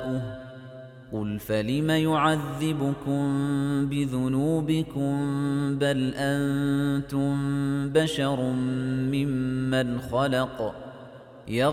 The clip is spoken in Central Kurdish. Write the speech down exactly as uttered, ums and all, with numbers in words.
آباؤه قُلْ فَلِمَ يُعَذِّبُكُم بِذُنُوبِكُم بَلْ أَنتُم بَشَرٌ مِّمَّنْ خَلَقَ